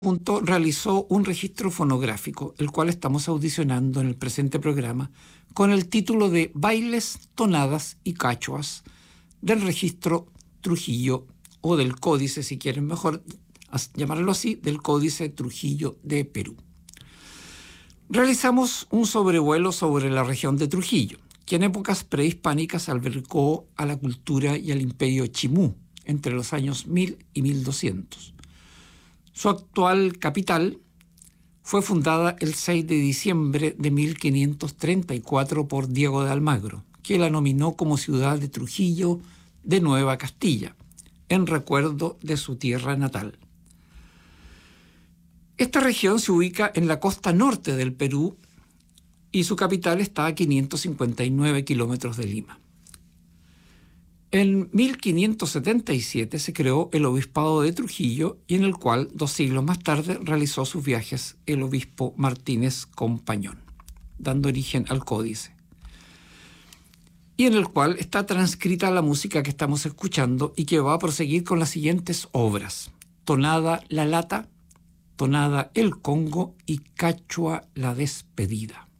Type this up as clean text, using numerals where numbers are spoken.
punto realizó un registro fonográfico, el cual estamos audicionando en el presente programa, con el título de Bailes, Tonadas y Cachuas del registro Trujillo, o del códice, si quieren mejor llamarlo así, del Códice Trujillo de Perú. Realizamos un sobrevuelo sobre la región de Trujillo, que en épocas prehispánicas albergó a la cultura y al imperio Chimú entre los años 1000 y 1200. Su actual capital fue fundada el 6 de diciembre de 1534 por Diego de Almagro, que la nominó como ciudad de Trujillo de Nueva Castilla, en recuerdo de su tierra natal. Esta región se ubica en la costa norte del Perú y su capital está a 559 kilómetros de Lima. En 1577 se creó el Obispado de Trujillo, y en el cual 2 siglos más tarde realizó sus viajes el obispo Martínez Compañón, dando origen al códice, y en el cual está transcrita la música que estamos escuchando y que va a proseguir con las siguientes obras: Tonada La Lata, Tonada El Congo y Cachua La Despedida.